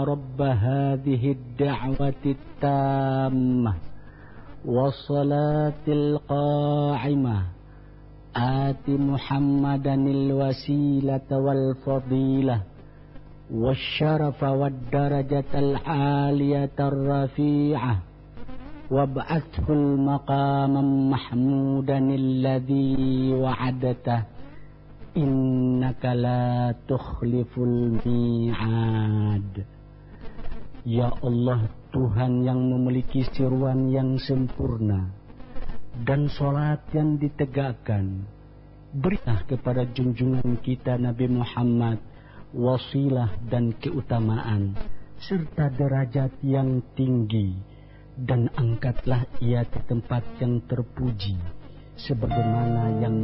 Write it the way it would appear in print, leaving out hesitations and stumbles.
رب هذه الدعوة التامة والصلاة القائمة آت محمدا الوسيلة والفضيلة والشرف والدرجة العالية الرفيعة وابعثه المقام محمودا الذي وعدته إنك لا تخلف الميعاد. Ya Allah, Tuhan yang memiliki seruan yang sempurna dan sholat yang ditegakkan, berilah kepada junjungan kita Nabi Muhammad wasilah dan keutamaan serta derajat yang tinggi, dan angkatlah ia ke tempat yang terpuji sebagaimana yang